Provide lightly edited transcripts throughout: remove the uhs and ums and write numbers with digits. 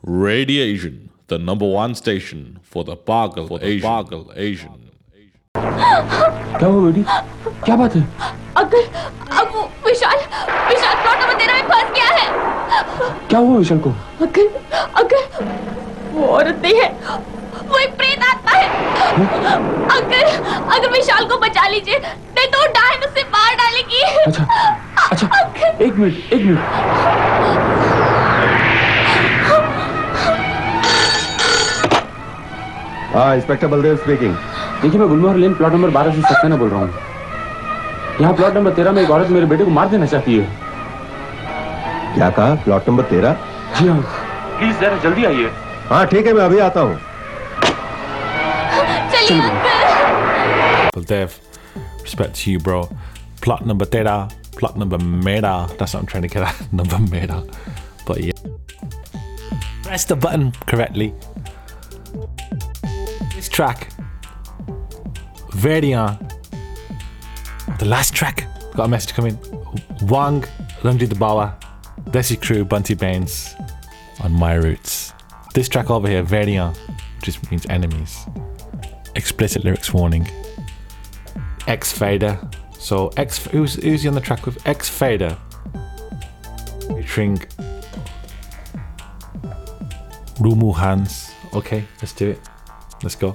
Radiation, the number one station for the Pagal Asian. क्या हुआ बेटी? क्या बात है? अगर अब वो विशाल प्लॉट नंबर 13 में फंस गया है। क्या हुआ विशाल को? अगर वो औरत नहीं है, वो एक प्रेत आत्मा है। अगर विशाल को बचा लीजिए, नहीं तो डायन उसे मार डालेगी। अच्छा, एक मिनट। हाँ, इंस्पेक्टर बलदेव स्पीकिंग। देखिए, मैं गुलमोहर लेन प्लॉट नंबर 12 से सक्सेना बोल रहा हूँ। यहाँ प्लॉट नंबर 13 में एक औरत मेरे बेटे को मार देना चाहती है। क्या कहा? Plot number 13? जी हाँ, प्लीज जरा जल्दी आइए। हाँ ठीक है, मैं अभी आता हूँ। चलिए uncle. Baldev, respect to you, bro. Plot number 13, plot number meta. That's what I'm trying to get at. Number meta. But yeah. Press the button correctly. This track, Verdian, the last track, got a message coming. Wang, Lungi the Bawa, Desi Crew, Bunty Baines, on My Roots. This track over here, Verdian, just means enemies. Explicit lyrics warning. X Fader. So who's he on the track with? X Fader, featuring Rumu Hans. Okay, let's do it. Let's go.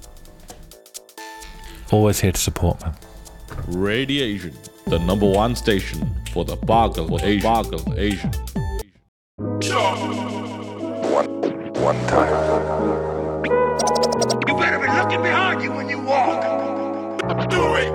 Always here to support, man. Radiation, the number one station for the Pagal Asian. One time.